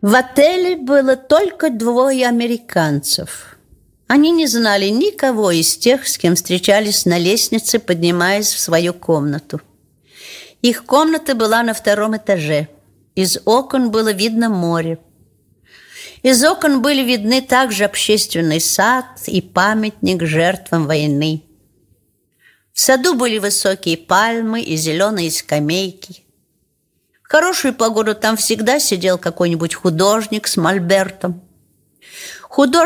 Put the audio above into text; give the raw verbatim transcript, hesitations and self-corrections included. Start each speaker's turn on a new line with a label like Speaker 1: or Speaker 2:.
Speaker 1: В отеле было только двое американцев. Они не знали никого из тех, с кем встречались на лестнице, поднимаясь в свою комнату. Их комната была на втором этаже. Из окон было видно море. Из окон были видны также общественный сад и памятник жертвам войны. В саду были высокие пальмы и зеленые скамейки. В хорошую погоду там всегда сидел какой-нибудь художник с мольбертом. Художник